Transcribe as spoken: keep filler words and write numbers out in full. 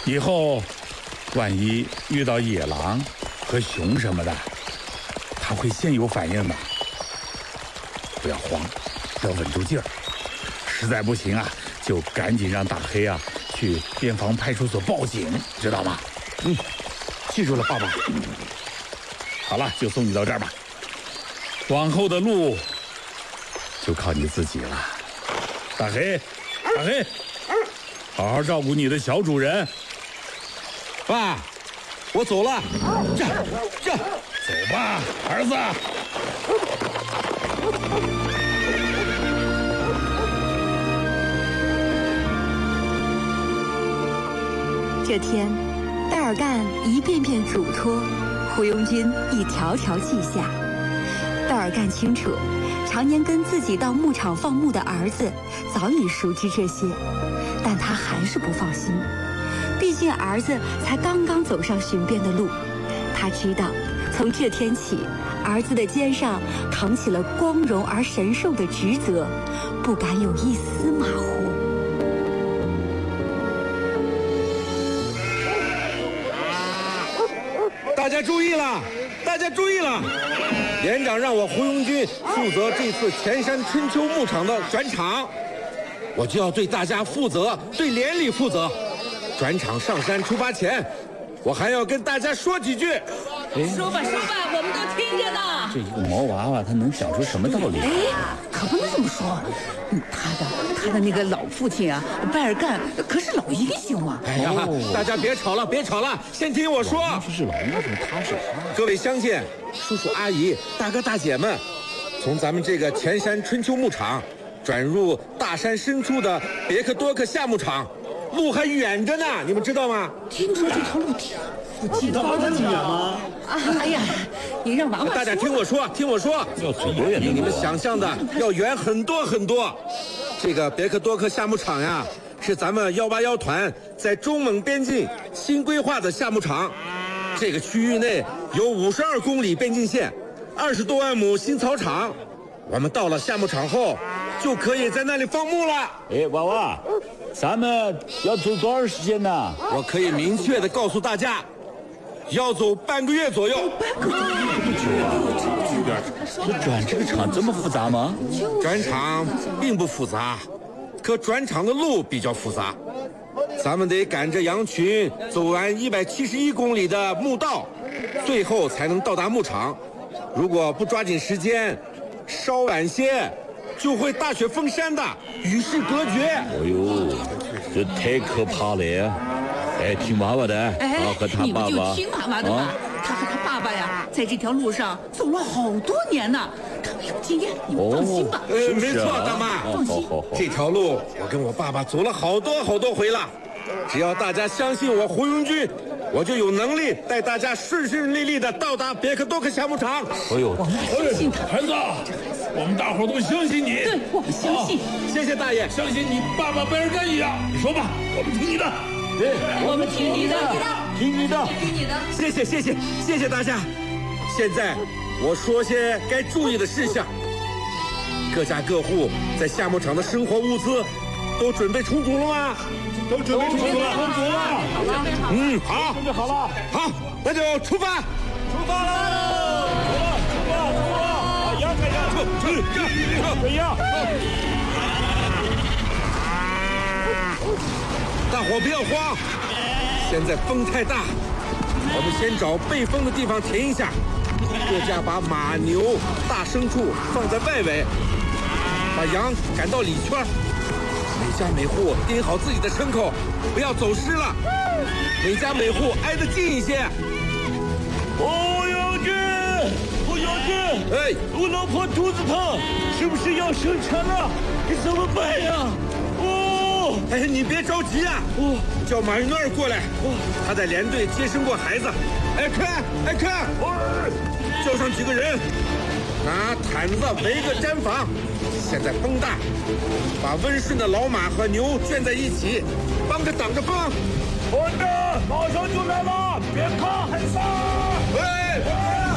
以后万一遇到野狼和熊什么的，他会先有反应的。不要慌，要稳住劲儿。实在不行啊，就赶紧让大黑啊去边防派出所报警，知道吗？ 嗯，记住了，爸爸。 好了，就送你到这儿吧。往后的路就靠你自己了。大黑，大黑，好好照顾你的小主人。 爸，我走了。这这， 走吧，儿子。 这天，戴尔干一遍遍嘱托，胡庸军一条条记下。戴尔干清楚，常年跟自己到牧场放牧的儿子早已熟知这些，但他还是不放心。毕竟儿子才刚刚走上巡遍的路，他知道，从这天起，儿子的肩上扛起了光荣而神圣的职责，不敢有一丝马虎。 大家注意了，大家注意了！连长让我胡庸军负责这次前山春秋牧场的转场，我就要对大家负责，对连里负责。转场上山出发前，我还要跟大家说几句。 说吧说吧，我们都听着呢。 这一个毛娃娃，他能讲出什么道理？ 哎，可不能这么说。嗯，他的他的那个老父亲啊，拜尔干可是老英雄啊。 哎呀，哦、大家别吵了，别吵了，先听我说。 这是老英雄，他是他。 各位乡亲、叔叔阿姨、大哥大姐们，从咱们这个前山春秋牧场转入大山深处的别克多克夏牧场，路还远着呢，你们知道吗？ 听说这条路挺。我记得这么远吗？啊！哎呀，你让娃娃说。 大家听我说，听我说， 要走多远？ 比你们想象的要远很多很多。这个别克多克夏牧场呀，是咱们幺八幺团在中蒙边境新规划的夏牧场。这个区域内有五十二公里边境线，二十多万亩新草场。我们到了夏牧场后，就可以在那里放牧了。 哎，娃娃，咱们要走多长时间呢？ 我可以明确的告诉大家。要走半个月左右， 半个月不久啊，这点这转这个场这么复杂吗？ 转场并不复杂，可转场的路比较复杂。咱们得赶着羊群走完一百七十一公里的牧道，最后才能到达牧场。如果不抓紧时间，稍晚些，就会大雪封山的，与世隔绝。 哎呦，这太可怕了！哎，听娃娃的， 哎， 和他爸爸， 你们就听娃娃的吧。啊、他和他爸爸呀，在这条路上走了好多年呢，他们有经验，你们放心吧。 哦、呃，没错，大妈， 放心。 这条路我跟我爸爸走了好多好多回了，只要大家相信我胡庸军，我就有能力带大家顺顺利利的到达别克多克夏牧场。 哎呦， 我们相信他， 孩子，我们大伙都相信你。 对，我们相信。 谢谢大爷， 相信你爸爸拜尔干一样。你说吧，我们听你的。 对，我们听你的， 听你的， 听你的。 谢谢谢谢谢谢大家。现在我说些该注意的事项。各家各户在夏牧场的生活物资都准备充足了吗？ 都准备充足了，充足了。 好了， 嗯，好， 准备好了。 好，那就出发。 出发喽！走了，出发，出发！啊，羊开羊，撤，撤，撤，撤，羊。 大伙不要慌，现在风太大，我们先找背风的地方停一下。各家把马、牛、大牲畜放在外围，把羊赶到里圈。每家每户盯好自己的牲口，不要走失了。每家每户挨得近一些。 胡永军，胡永军， 哎， 我老婆肚子疼，是不是要生产了？你怎么办呀？哦， 哎，你别着急啊！哦，叫马云二过来，哦，他在连队接生过孩子。哎，看，哎看，哦，叫上几个人，拿毯子围个毡房。现在风大，把温顺的老马和牛圈在一起，帮着挡着风。 好的，马上就来了，别怕，很傻。 喂！